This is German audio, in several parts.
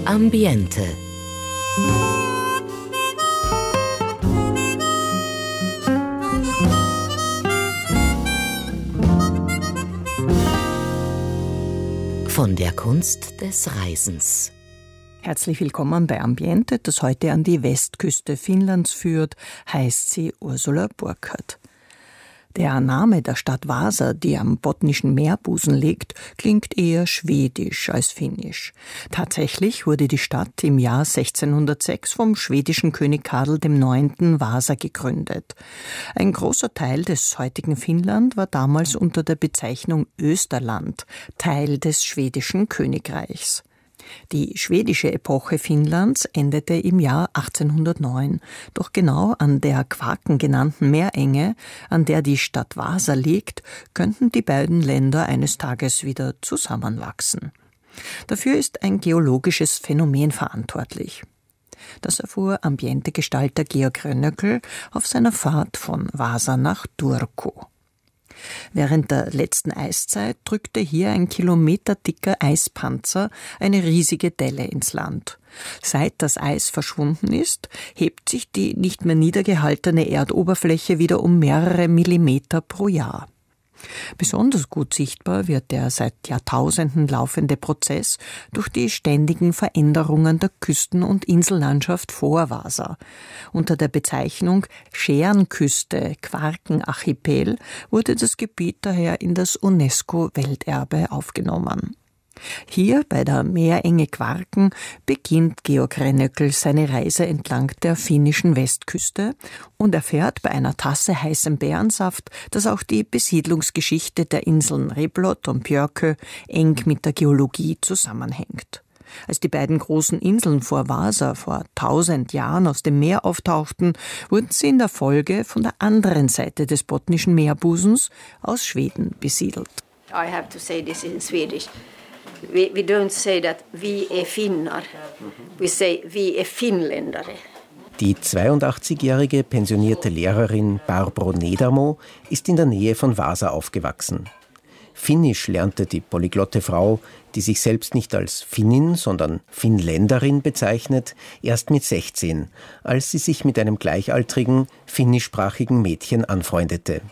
Ambiente. Von der Kunst des Reisens. Herzlich willkommen bei Ambiente, das heute an die Westküste Finnlands führt, heißt sie Ursula Burkhardt. Der Name der Stadt Vasa, die am botnischen Meerbusen liegt, klingt eher schwedisch als finnisch. Tatsächlich wurde die Stadt im Jahr 1606 vom schwedischen König Karl IX. Vasa gegründet. Ein großer Teil des heutigen Finnland war damals unter der Bezeichnung Österland, Teil des schwedischen Königreichs. Die schwedische Epoche Finnlands endete im Jahr 1809, doch genau an der Kvarken genannten Meerenge, an der die Stadt Vasa liegt, könnten die beiden Länder eines Tages wieder zusammenwachsen. Dafür ist ein geologisches Phänomen verantwortlich. Das erfuhr Ambientegestalter Georg Rönnöckel auf seiner Fahrt von Vasa nach Turku. Während der letzten Eiszeit drückte hier ein kilometerdicker Eispanzer eine riesige Delle ins Land. Seit das Eis verschwunden ist, hebt sich die nicht mehr niedergehaltene Erdoberfläche wieder um mehrere Millimeter pro Jahr. Besonders gut sichtbar wird der seit Jahrtausenden laufende Prozess durch die ständigen Veränderungen der Küsten- und Insellandschaft vor Vasa. Unter der Bezeichnung Scherenküste Kvarkenarchipel wurde das Gebiet daher in das UNESCO-Welterbe aufgenommen. Hier bei der Meerenge Kvarken beginnt Georg Rönnöckel seine Reise entlang der finnischen Westküste und erfährt bei einer Tasse heißem Beerensaft, dass auch die Besiedlungsgeschichte der Inseln Replot und Björkö eng mit der Geologie zusammenhängt. Als die beiden großen Inseln vor Vasa vor 1000 Jahren aus dem Meer auftauchten, wurden sie in der Folge von der anderen Seite des botnischen Meerbusens aus Schweden besiedelt. I have to say this in Swedish. We don't say that vi är finnar. We say vi är finländare. Die 82-jährige pensionierte Lehrerin Barbro Nedamo ist in der Nähe von Vasa aufgewachsen. Finnisch lernte die polyglotte Frau, die sich selbst nicht als Finnin, sondern Finnländerin bezeichnet, erst mit 16, als sie sich mit einem gleichaltrigen, finnischsprachigen Mädchen anfreundete.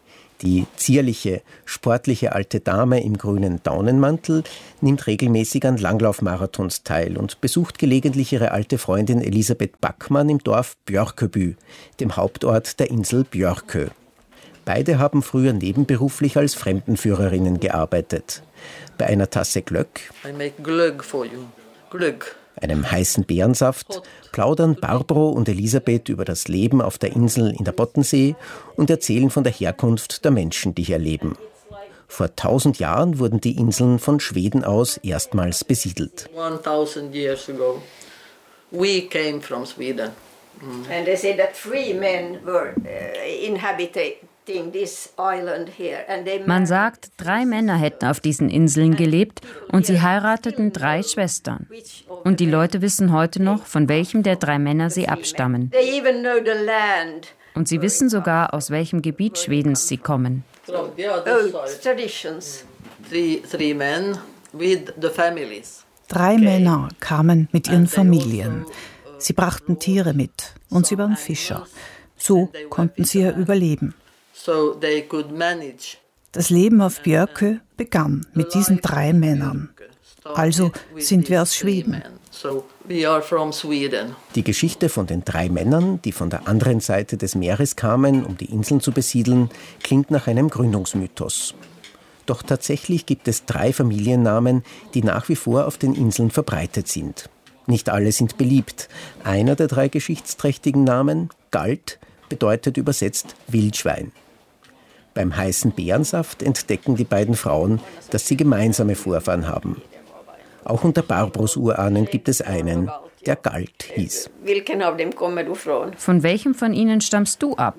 Die zierliche, sportliche alte Dame im grünen Daunenmantel nimmt regelmäßig an Langlaufmarathons teil und besucht gelegentlich ihre alte Freundin Elisabeth Backmann im Dorf Björköby, dem Hauptort der Insel Björkö. Beide haben früher nebenberuflich als Fremdenführerinnen gearbeitet. Bei einer Tasse Glögg, einem heißen Beerensaft, plaudern Barbro und Elisabeth über das Leben auf der Insel in der Bottensee und erzählen von der Herkunft der Menschen, die hier leben. Vor 1000 Jahren wurden die Inseln von Schweden aus erstmals besiedelt. 1000 years ago, we came from Sweden. And they say that 3 men were inhabiting this island here. Man sagt, 3 Männer hätten auf diesen Inseln gelebt und sie heirateten 3 Schwestern. Und die Leute wissen heute noch, von welchem der 3 Männer sie abstammen. Und sie wissen sogar, aus welchem Gebiet Schwedens sie kommen. 3 Männer kamen mit ihren Familien. Sie brachten Tiere mit und sie waren Fischer. So konnten sie ja überleben. Das Leben auf Björkö begann mit diesen 3 Männern. Also sind wir aus Schweden. Die Geschichte von den 3 Männern, die von der anderen Seite des Meeres kamen, um die Inseln zu besiedeln, klingt nach einem Gründungsmythos. Doch tatsächlich gibt es 3 Familiennamen, die nach wie vor auf den Inseln verbreitet sind. Nicht alle sind beliebt. Einer der 3 geschichtsträchtigen Namen, Galt, bedeutet übersetzt Wildschwein. Beim heißen Beerensaft entdecken die beiden Frauen, dass sie gemeinsame Vorfahren haben. Auch unter Barbros Urahnen gibt es einen, der Galt hieß. Von welchem von ihnen stammst du ab?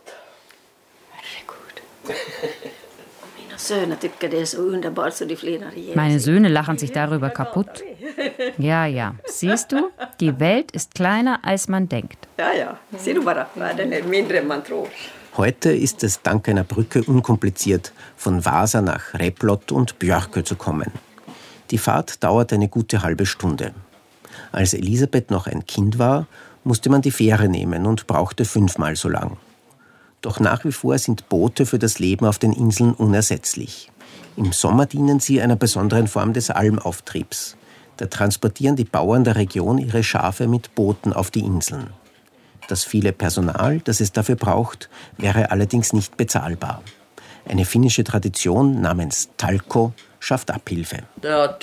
Meine Söhne lachen sich darüber kaputt. Ja, siehst du, die Welt ist kleiner, als man denkt. Ja, sieh du bara, världen är mindre än man tror. Heute ist es dank einer Brücke unkompliziert, von Vasa nach Replot und Björkö zu kommen. Die Fahrt dauert eine gute halbe Stunde. Als Elisabeth noch ein Kind war, musste man die Fähre nehmen und brauchte 5-mal so lang. Doch nach wie vor sind Boote für das Leben auf den Inseln unersetzlich. Im Sommer dienen sie einer besonderen Form des Almauftriebs. Da transportieren die Bauern der Region ihre Schafe mit Booten auf die Inseln. Das viele Personal, das es dafür braucht, wäre allerdings nicht bezahlbar. Eine finnische Tradition namens Talko schafft Abhilfe. Der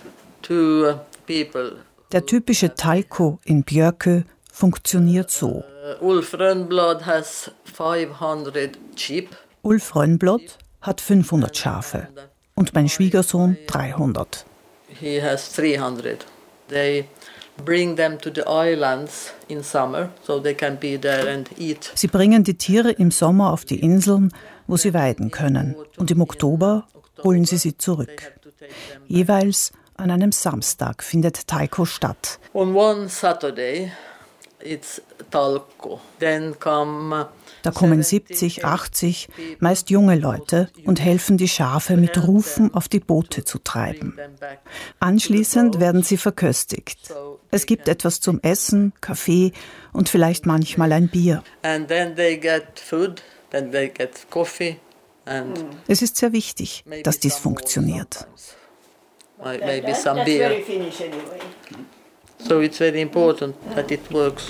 typische Talko in Björkö funktioniert so. Ulf Rönnblad has 500 sheep. Ulf Rönnblad hat 500 Schafe und mein Schwiegersohn 300. He has 300. They bring them to the islands in summer, so they can be there and eat. Sie bringen die Tiere im Sommer auf die Inseln, wo sie weiden können. Und im Oktober holen sie zurück. Jeweils an einem Samstag findet Talko statt. On one Saturday, it's Talko. Then come Da kommen 70, 80, meist junge Leute und helfen, die Schafe mit Rufen auf die Boote zu treiben. Anschließend werden sie verköstigt. Es gibt etwas zum Essen, Kaffee und vielleicht manchmal ein Bier. And then they get food, then they get coffee. And es ist sehr wichtig, dass dies funktioniert. Maybe some beer. So it's very important that it works.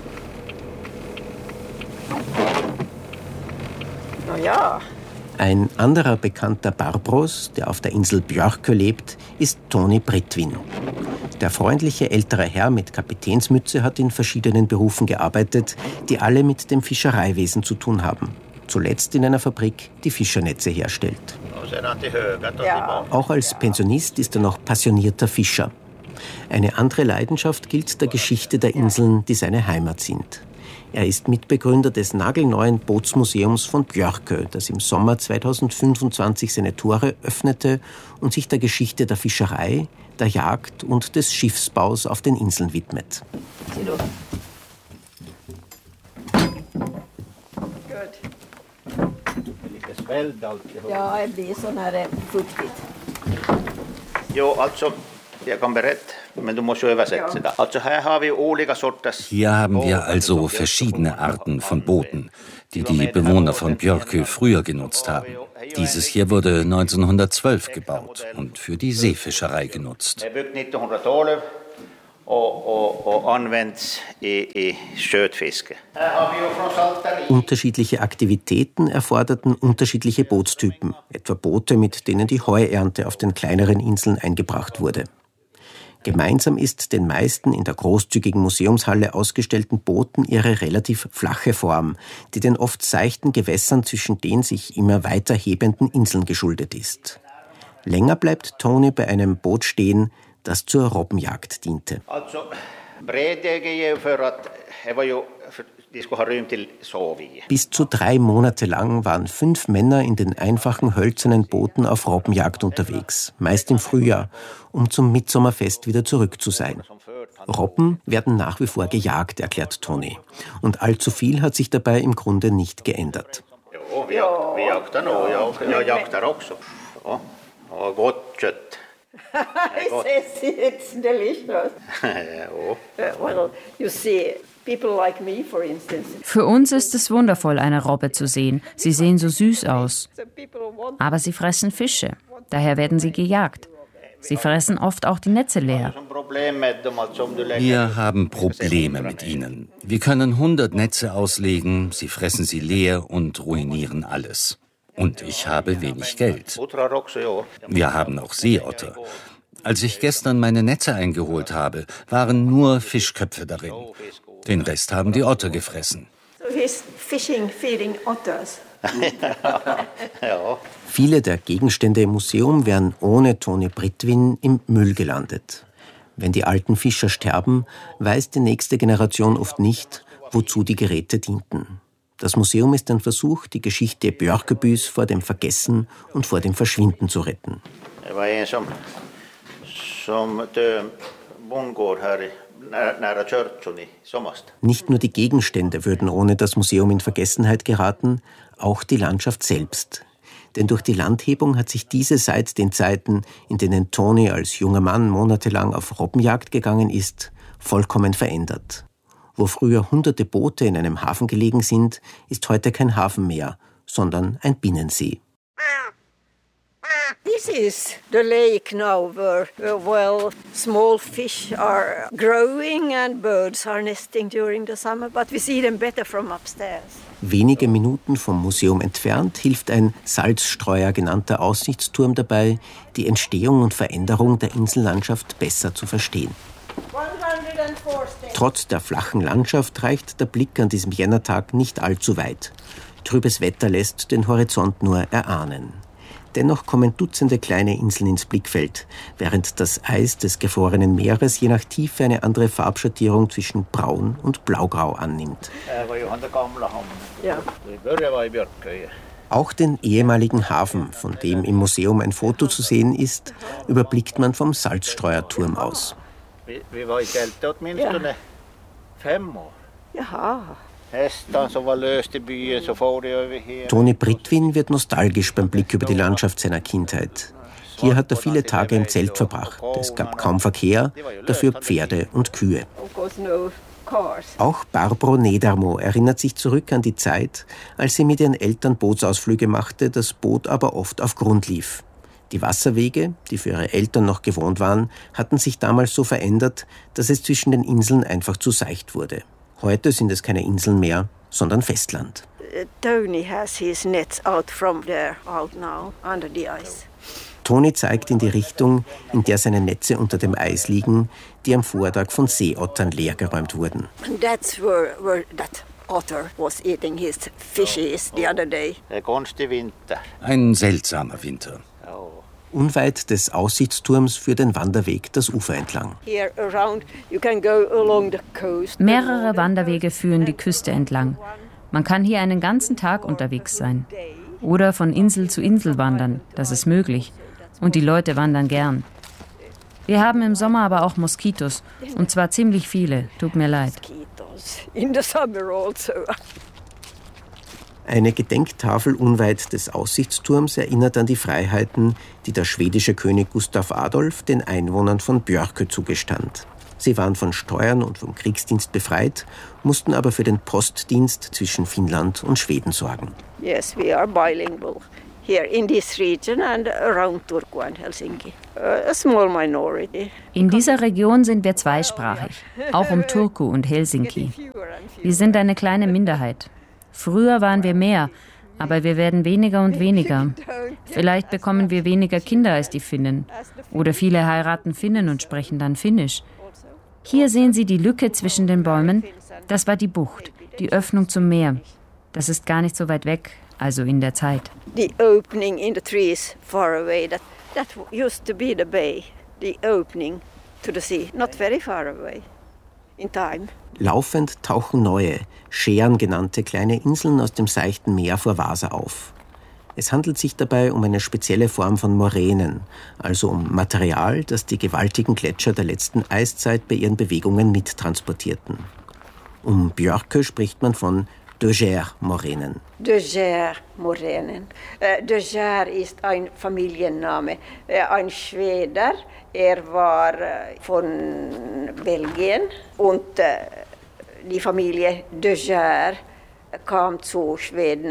Ja. Ein anderer bekannter Barbros, der auf der Insel Björkö lebt, ist Toni Brittvin. Der freundliche ältere Herr mit Kapitänsmütze hat in verschiedenen Berufen gearbeitet, die alle mit dem Fischereiwesen zu tun haben. Zuletzt in einer Fabrik, die Fischernetze herstellt. Ja. Auch als Pensionist ist er noch passionierter Fischer. Eine andere Leidenschaft gilt der Geschichte der Inseln, die seine Heimat sind. Er ist Mitbegründer des nagelneuen Bootsmuseums von Björkö, das im Sommer 2025 seine Tore öffnete und sich der Geschichte der Fischerei, der Jagd und des Schiffsbaus auf den Inseln widmet. Ja, det blir sån här fuktigt. Jo, alltså, jag kan berätta, men du musst übersetzen. Also, här har vi olika sorters. Hier haben wir also verschiedene Arten von Booten, die die Bewohner von Björkö früher genutzt haben. Dieses hier wurde 1912 gebaut und für die Seefischerei genutzt. Unterschiedliche Aktivitäten erforderten unterschiedliche Bootstypen, etwa Boote, mit denen die Heuernte auf den kleineren Inseln eingebracht wurde. Gemeinsam ist den meisten in der großzügigen Museumshalle ausgestellten Booten ihre relativ flache Form, die den oft seichten Gewässern zwischen den sich immer weiter hebenden Inseln geschuldet ist. Länger bleibt Toni bei einem Boot stehen, das zur Robbenjagd diente. Bis zu 3 Monate lang waren 5 Männer in den einfachen hölzernen Booten auf Robbenjagd unterwegs, meist im Frühjahr, um zum Mitsommerfest wieder zurück zu sein. Robben werden nach wie vor gejagt, erklärt Toni. Und allzu viel hat sich dabei im Grunde nicht geändert. It's delicious. Well, you see, people like me, for instance. Für uns ist es wundervoll, eine Robbe zu sehen. Sie sehen so süß aus. Aber sie fressen Fische. Daher werden sie gejagt. Sie fressen oft auch die Netze leer. Wir haben Probleme mit ihnen. Wir können 100 Netze auslegen, sie fressen sie leer und ruinieren alles. Und ich habe wenig Geld. Wir haben auch Seeotter. Als ich gestern meine Netze eingeholt habe, waren nur Fischköpfe darin. Den Rest haben die Otter gefressen. So he's feeding otters. Viele der Gegenstände im Museum wären ohne Toni Brittvin im Müll gelandet. Wenn die alten Fischer sterben, weiß die nächste Generation oft nicht, wozu die Geräte dienten. Das Museum ist ein Versuch, die Geschichte Björköbys vor dem Vergessen und vor dem Verschwinden zu retten. Nicht nur die Gegenstände würden ohne das Museum in Vergessenheit geraten, auch die Landschaft selbst. Denn durch die Landhebung hat sich diese seit den Zeiten, in denen Toni als junger Mann monatelang auf Robbenjagd gegangen ist, vollkommen verändert. Wo früher hunderte Boote in einem Hafen gelegen sind, ist heute kein Hafen mehr, sondern ein Binnensee. This is the lake now where, small fish are growing and birds are nesting during the summer, but we see them better from upstairs. Wenige Minuten vom Museum entfernt hilft ein Salzstreuer genannter Aussichtsturm dabei, die Entstehung und Veränderung der Insellandschaft besser zu verstehen. Trotz der flachen Landschaft reicht der Blick an diesem Jännertag nicht allzu weit. Trübes Wetter lässt den Horizont nur erahnen. Dennoch kommen Dutzende kleine Inseln ins Blickfeld, während das Eis des gefrorenen Meeres je nach Tiefe eine andere Farbschattierung zwischen braun und blaugrau annimmt. Auch den ehemaligen Hafen, von dem im Museum ein Foto zu sehen ist, überblickt man vom Salzstreuerturm aus. Toni Britwin wird nostalgisch beim Blick über die Landschaft seiner Kindheit. Hier hat er viele Tage im Zelt verbracht. Es gab kaum Verkehr, dafür Pferde und Kühe. Auch Barbro Nedermo erinnert sich zurück an die Zeit, als sie mit ihren Eltern Bootsausflüge machte, das Boot aber oft auf Grund lief. Die Wasserwege, die für ihre Eltern noch gewohnt waren, hatten sich damals so verändert, dass es zwischen den Inseln einfach zu seicht wurde. Heute sind es keine Inseln mehr, sondern Festland. Tony has his nets out from there out now under the ice. Toni zeigt in die Richtung, in der seine Netze unter dem Eis liegen, die am Vortag von Seeottern leergeräumt wurden. That's where that otter was eating his fishes the other day. Ein seltsamer Winter. Unweit des Aussichtsturms führt ein Wanderweg das Ufer entlang. Mehrere Wanderwege führen die Küste entlang. Man kann hier einen ganzen Tag unterwegs sein. Oder von Insel zu Insel wandern, das ist möglich. Und die Leute wandern gern. Wir haben im Sommer aber auch Moskitos. Und zwar ziemlich viele, tut mir leid. Eine Gedenktafel unweit des Aussichtsturms erinnert an die Freiheiten, die der schwedische König Gustav Adolf den Einwohnern von Björkö zugestand. Sie waren von Steuern und vom Kriegsdienst befreit, mussten aber für den Postdienst zwischen Finnland und Schweden sorgen. Yes, we are bilingual here in this region and around Turku and Helsinki. A small minority. In dieser Region sind wir zweisprachig, auch um Turku und Helsinki. Wir sind eine kleine Minderheit. Früher waren wir mehr, aber wir werden weniger und weniger. Vielleicht bekommen wir weniger Kinder als die Finnen. Oder viele heiraten Finnen und sprechen dann Finnisch. Hier sehen Sie die Lücke zwischen den Bäumen. Das war die Bucht, die Öffnung zum Meer. Das ist gar nicht so weit weg, also in der Zeit. The opening in the trees far away, that used to be the bay. The opening to the sea, not very far away in time. Laufend tauchen neue, Scheren genannte kleine Inseln aus dem seichten Meer vor Vasa auf. Es handelt sich dabei um eine spezielle Form von Moränen, also um Material, das die gewaltigen Gletscher der letzten Eiszeit bei ihren Bewegungen mittransportierten. Um Björkö spricht man von De Geer-Moränen. De Geer-Moränen. De Geer ist ein Familienname. Ein Schweder, war von Belgien und die Familie De Geer kam zu Schweden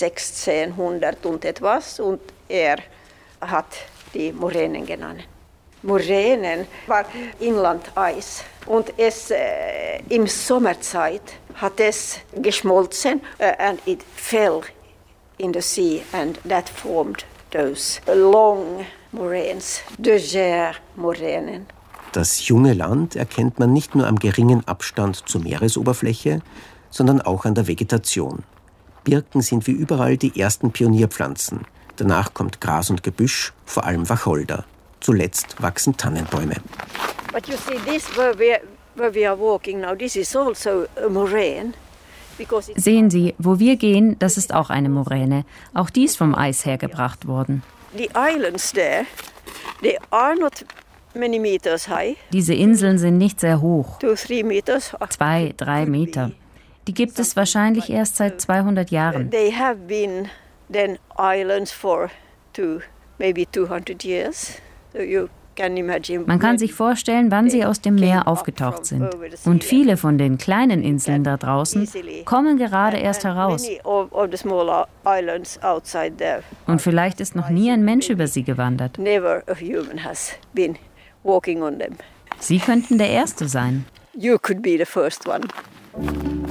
1600 und etwas und hat die Moränen genannt. Moränen war Inlandeis und im Sommerzeit hat es geschmolzen and it fell in the sea and that formed those long moraines, De Geer-Moränen. Das junge Land erkennt man nicht nur am geringen Abstand zur Meeresoberfläche, sondern auch an der Vegetation. Birken sind wie überall die ersten Pionierpflanzen. Danach kommt Gras und Gebüsch, vor allem Wacholder. Zuletzt wachsen Tannenbäume. But you see, this where we are walking now, this is also a moraine. Sehen Sie, wo wir gehen, das ist auch eine Moräne. Auch die ist vom Eis hergebracht worden. The islands there, they are not many meters high. Diese Inseln sind nicht sehr hoch. 2-3 meters. 2-3 Meter. Die gibt es wahrscheinlich erst seit 200 Jahren. They have been then islands for maybe 200 years. So you can imagine. Man kann sich vorstellen, wann sie aus dem Meer aufgetaucht sind. Und viele von den kleinen Inseln da draußen kommen gerade erst heraus. Und vielleicht ist noch nie ein Mensch über sie gewandert. Sie könnten der Erste sein. You could be the first one.